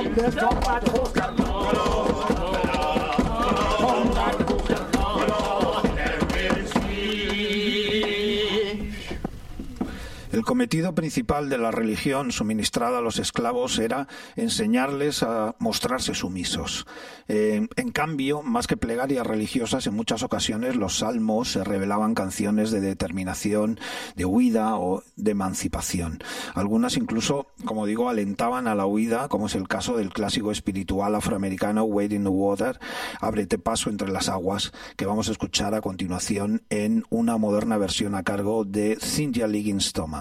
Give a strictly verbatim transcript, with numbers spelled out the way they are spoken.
Let's talk about the horse got long, long, long, long, long. El cometido principal de la religión suministrada a los esclavos era enseñarles a mostrarse sumisos. Eh, en cambio, más que plegarias religiosas, en muchas ocasiones los salmos se revelaban canciones de determinación, de huida o de emancipación. Algunas incluso, como digo, alentaban a la huida, como es el caso del clásico espiritual afroamericano Wade in the Water, Ábrete paso entre las aguas, que vamos a escuchar a continuación en una moderna versión a cargo de Cynthia Liggins Thomas.